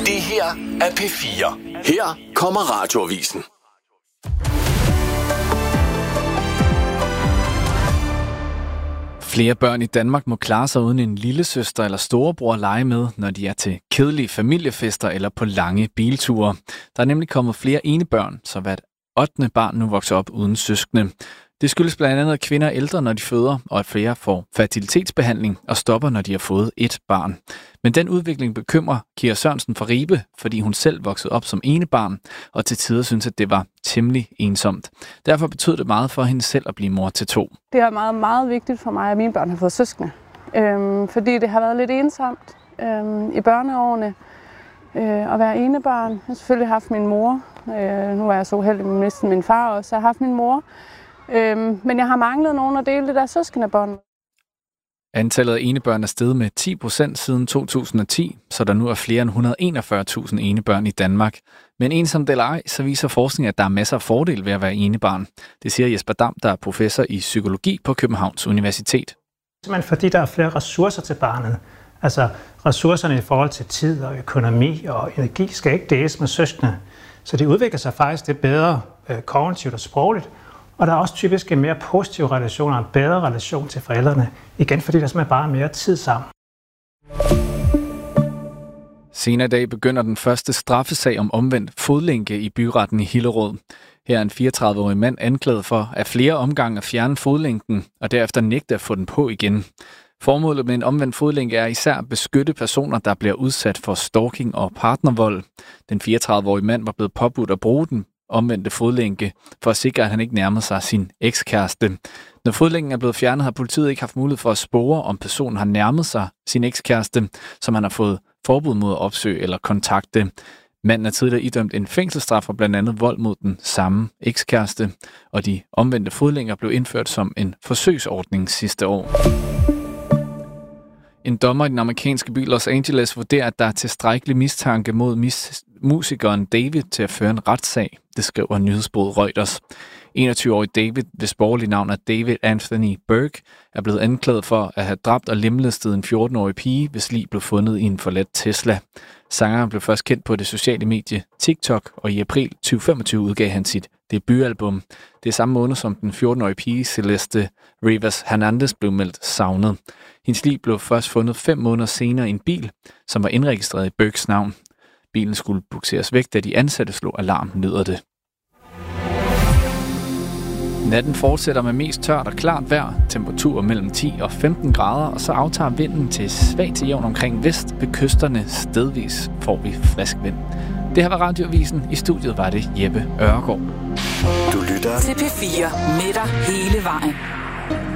Det her er P4. Her kommer Radioavisen. Flere børn i Danmark må klare sig uden en lillesøster eller storebror at lege med, når de er til kedelige familiefester eller på lange bilture. Der er nemlig kommet flere enebørn, så hvert 8. barn nu vokser op uden søskende. Det skyldes blandt andet, at kvinder er ældre, når de føder, og at flere får fertilitetsbehandling og stopper, når de har fået et barn. Men den udvikling bekymrer Kira Sørensen fra Ribe, fordi hun selv voksede op som enebarn, og til tider synes, at det var temmelig ensomt. Derfor betød det meget for hende selv at blive mor til 2. Det er meget, meget vigtigt for mig, at mine børn har fået søskende. Fordi det har været lidt ensomt i børneårene at være enebarn. Jeg har selvfølgelig haft min mor. Nu er jeg så uheldig med næsten min far også. Jeg har haft min mor. Men jeg har manglet nogen at dele det der søskendebånd. Antallet af enebørn er steget med 10% siden 2010, så der nu er flere end 141.000 enebørn i Danmark. Men ensomt eller ej, så viser forskning, at der er masser af fordele ved at være enebarn. Det siger Jesper Dam, der er professor i psykologi på Københavns Universitet. Simpelthen fordi der er flere ressourcer til barnet. Altså ressourcerne i forhold til tid og økonomi og energi skal ikke deles med søskende. Så det udvikler sig faktisk det bedre kognitivt og sprogligt. Og der er også typisk en mere positiv relation og en bedre relation til forældrene. Igen fordi der simpelthen bare er mere tid sammen. Senere i dag begynder den første straffesag om omvendt fodlænke i byretten i Hillerød. Her er en 34-årig mand anklaget for at flere omgange at fjerne fodlænken og derefter nægte at få den på igen. Formålet med en omvendt fodlænke er især at beskytte personer, der bliver udsat for stalking og partnervold. Den 34-årige mand var blevet påbudt at bruge den omvendte fodlænke for at sikre, at han ikke nærmede sig sin ekskæreste. Når fodlænken er blevet fjernet, har politiet ikke haft mulighed for at spore, om personen har nærmet sig sin ekskæreste, som han har fået forbud mod at opsøge eller kontakte. Manden er tidligere idømt en fængselsstraf for blandt andet vold mod den samme ekskæreste, og de omvendte fodlænker blev indført som en forsøgsordning sidste år. En dommer i den amerikanske by Los Angeles vurderer, at der er tilstrækkelig mistanke mod musikeren David til at føre en retssag. Det skriver nyhedsbureauet Reuters. 21-årige David, hvis borgerlige navn er David Anthony Burke, er blevet anklaget for at have dræbt og lemlæstet en 14-årig pige, hvis lig blev fundet i en forladt Tesla. Sangeren blev først kendt på det sociale medie TikTok, og i april 2025 udgav han sit debutalbum. Det er samme måned, som den 14-årige pige Celeste Rivas Hernandez blev meldt savnet. Hendes lig blev først fundet 5 måneder senere i en bil, som var indregistreret i Burkes navn. Bilen skulle bukseres væk, da de ansatte slog alarm, lyder det. Natten fortsætter med mest tørt og klart vejr, temperaturer mellem 10 og 15 grader, og så aftager vinden til svag til jævn omkring vest. Ved kysterne stedvis får vi frisk vind. Det her var Radioavisen. I studiet var det Jeppe Øregård. Du lytter til P4 med dig hele vejen.